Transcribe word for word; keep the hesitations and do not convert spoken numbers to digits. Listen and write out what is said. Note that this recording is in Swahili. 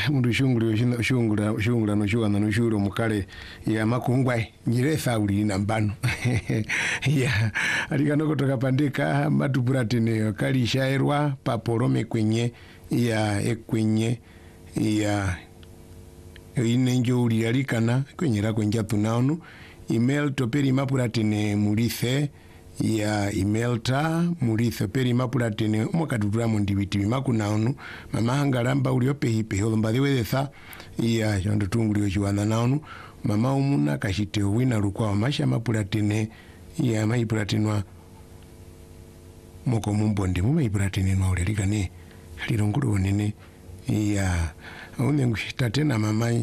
mundu shunguli shungula shungula no shuana no shuro mukale ya makungwa nyire sauli na mbano ya alikano kutoka pandika matupuratine kali shairwa paporome kwenye ya ekwenye ya ine njuri alikana kwenye la kwenja tunaonu email toperi mapuratine mulise ya email ta mulise peri mapuratine umakadutura mundibiti bimakunaonu mama hangalamba uliope hipe holomba weza ya jondo tungulio chiwana naonu mama umuna kashite wina lukwa masha mapuratine ya maipuratine moko mumbonde mu maipuratine no ulelikane lirongulu nene ya une ngushita tena mama